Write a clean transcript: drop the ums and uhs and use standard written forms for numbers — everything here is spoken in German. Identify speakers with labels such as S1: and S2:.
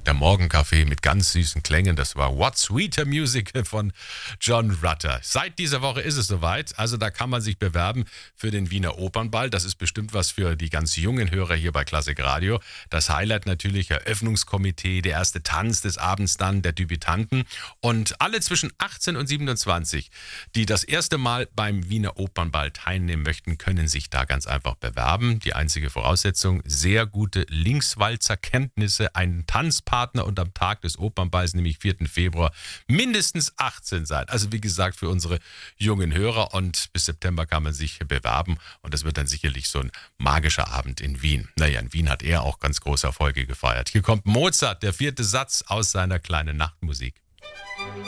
S1: der Morgenkaffee mit ganz süßen Klängen. Das war What Sweeter Music von John Rutter. Seit dieser Woche ist es soweit. Also da kann man sich bewerben für den Wiener Opernball. Das ist bestimmt was für die ganz jungen Hörer hier bei Klassik Radio. Das Highlight natürlich Eröffnungskomitee, der erste Tanz des Abends dann, der Debütanten. Und alle zwischen 18 und 27, die das erste Mal beim Wiener Opernball teilnehmen möchten, können sich da ganz einfach bewerben. Die einzige Voraussetzung, sehr gute Linkswalzer-Kenntnisse, einen Tanzpartner und am Tag des Opernballs, nämlich 4. Februar, mindestens 18 sein. Also wie gesagt, für unsere jungen Hörer, und bis September kann man sich bewerben und das wird dann sicherlich so ein magischer Abend in Wien. Naja, in Wien hat er auch ganz große Erfolge gefeiert. Hier kommt Mozart, der 4. Satz aus seiner kleinen Nachtmusik.